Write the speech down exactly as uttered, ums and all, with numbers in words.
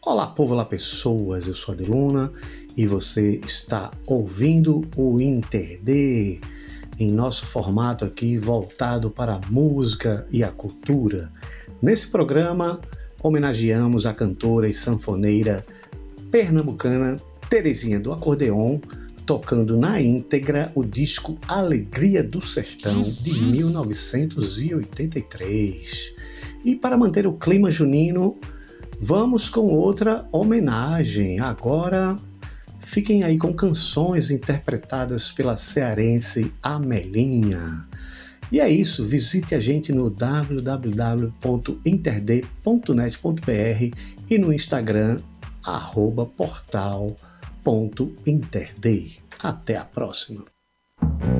Olá, povo, olá, pessoas, eu sou a Adeluna e você está ouvindo o InterD, em nosso formato aqui voltado para a música e a cultura. Nesse programa, homenageamos a cantora e sanfoneira pernambucana Terezinha do Acordeon, tocando na íntegra o disco Alegria do Sertão, de mil novecentos e oitenta e três. E para manter o clima junino, vamos com outra homenagem. Agora, fiquem aí com canções interpretadas pela cearense Amelinha. E é isso, visite a gente no w w w ponto interd ponto net ponto b r e no Instagram, arroba portal ponto interd. Até a próxima!